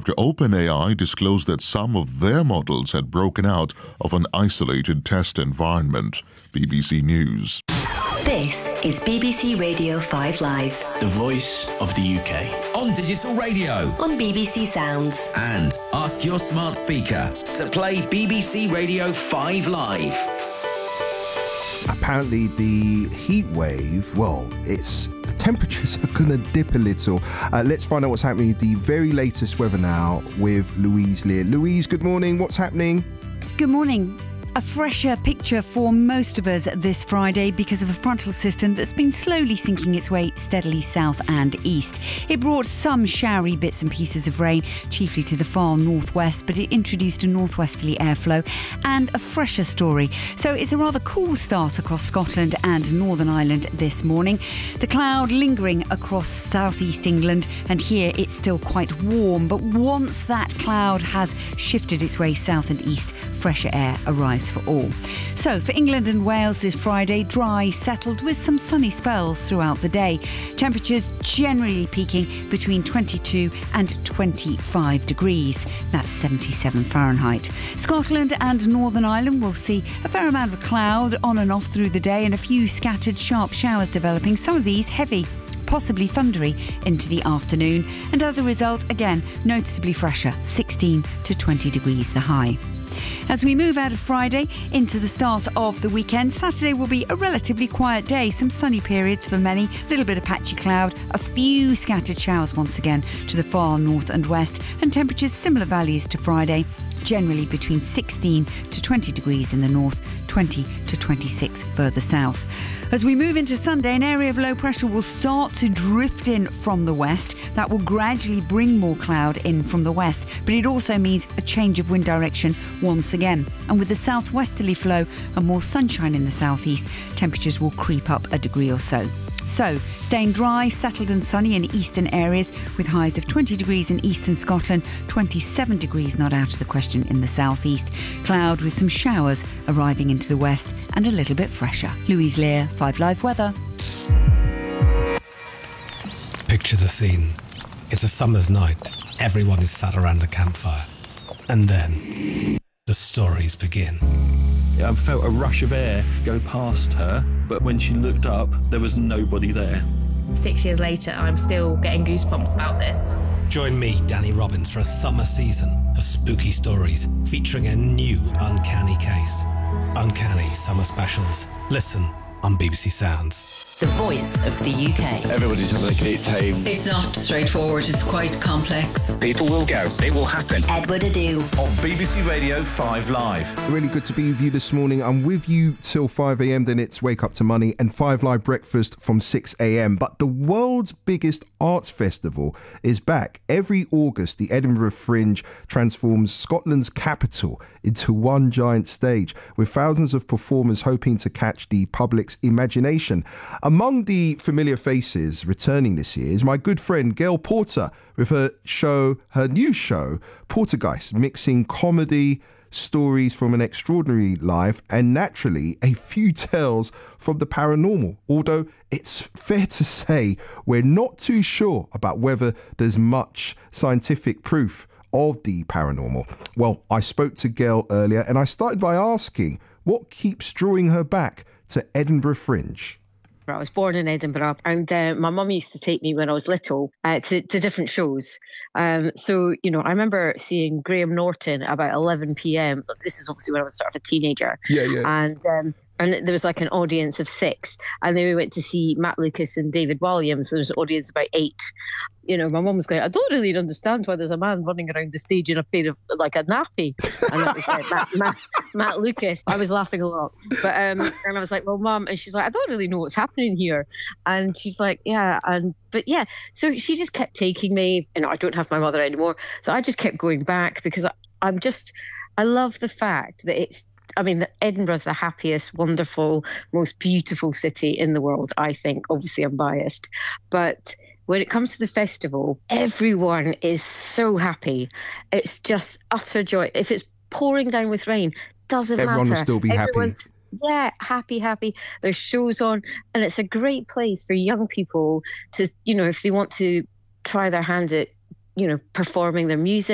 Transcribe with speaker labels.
Speaker 1: after OpenAI disclosed that some of their models had broken out of an isolated test environment. BBC News.
Speaker 2: This is BBC Radio 5 Live.
Speaker 3: The voice of the UK.
Speaker 4: On digital radio.
Speaker 2: On BBC Sounds.
Speaker 4: And ask your smart speaker to play BBC Radio 5 Live.
Speaker 5: Apparently the heat wave, the temperatures are going to dip a little. Let's find out what's happening with the very latest weather now with Louise Lear. Louise, good morning. What's happening?
Speaker 6: Good morning. A fresher picture for most of us this Friday because of a frontal system that's been slowly sinking its way steadily south and east. It brought some showery bits and pieces of rain, chiefly to the far northwest, but it introduced a northwesterly airflow and a fresher story. So it's a rather cool start across Scotland and Northern Ireland this morning. The cloud lingering across southeast England, and here it's still quite warm, but once that cloud has shifted its way south and east, fresher air arrives for all. So for England and Wales this Friday, dry, settled with some sunny spells throughout the day. Temperatures generally peaking between 22 and 25 degrees. That's 77 Fahrenheit. Scotland and Northern Ireland will see a fair amount of cloud on and off through the day and a few scattered sharp showers developing, some of these heavy, possibly thundery into the afternoon, and as a result, again, noticeably fresher, 16 to 20 degrees the high. As we move out of Friday into the start of the weekend, Saturday will be a relatively quiet day. Some sunny periods for many, a little bit of patchy cloud, a few scattered showers once again to the far north and west, and temperatures similar values to Friday, generally between 16 to 20 degrees in the north, 20 to 26 further south. As we move into Sunday, an area of low pressure will start to drift in from the west. That will gradually bring more cloud in from the west, but it also means a change of wind direction once again. And with the southwesterly flow and more sunshine in the southeast, temperatures will creep up a degree or so. So, staying dry, settled and sunny in eastern areas with highs of 20 degrees in eastern Scotland, 27 degrees not out of the question in the southeast. Cloud with some showers arriving into the west and a little bit fresher. Louise Lear, 5 Live Weather.
Speaker 7: Picture the scene. It's a summer's night. Everyone is sat around a campfire. And then the stories begin.
Speaker 3: I felt a rush of air go past her, but when she looked up, there was nobody there.
Speaker 8: 6 years later, I'm still getting goosebumps about this.
Speaker 7: Join me, Danny Robbins, for a summer season of spooky stories featuring a new uncanny case. Uncanny Summer Specials. Listen on BBC Sounds.
Speaker 2: The voice of the UK.
Speaker 9: Everybody's having a great time.
Speaker 10: It's not straightforward, it's quite complex.
Speaker 9: People will go, it will happen.
Speaker 2: Edward Adu.
Speaker 4: On BBC Radio 5 Live.
Speaker 5: Really good to be with you this morning. I'm with you till 5 a.m, then it's Wake Up to Money and 5 Live Breakfast from 6 a.m. But the world's biggest arts festival is back. Every August, the Edinburgh Fringe transforms Scotland's capital into one giant stage, with thousands of performers hoping to catch the public's imagination. Among the familiar faces returning this year is my good friend Gail Porter with her new show, Portergeist, mixing comedy, stories from an extraordinary life, and naturally a few tales from the paranormal. Although it's fair to say we're not too sure about whether there's much scientific proof of the paranormal. Well, I spoke to Gail earlier and I started by asking what keeps drawing her back to Edinburgh Fringe.
Speaker 11: I was born in Edinburgh, and my mum used to take me when I was little to different shows. So, I remember seeing Graham Norton about 11 p.m. This is obviously when I was sort of a teenager.
Speaker 5: Yeah.
Speaker 11: And there was like an audience of 6. And then we went to see Matt Lucas and David Walliams. There was an audience of about 8. My mum was going, I don't really understand why there's a man running around the stage in a pair of, like, a nappy. And that was like Matt Lucas. I was laughing a lot. But and I was like, well, Mum, and she's like, I don't really know what's happening here. And she's like, yeah. So she just kept taking me. I don't have my mother anymore. So I just kept going back because I love the fact that that Edinburgh's the happiest, wonderful, most beautiful city in the world, I think. Obviously, I'm biased. But when it comes to the festival, everyone is so happy. It's just utter joy. If it's pouring down with rain, doesn't matter.
Speaker 5: Everyone will still be happy.
Speaker 11: Yeah, happy. There's shows on, and it's a great place for young people to, if they want to try their hands at, performing their music.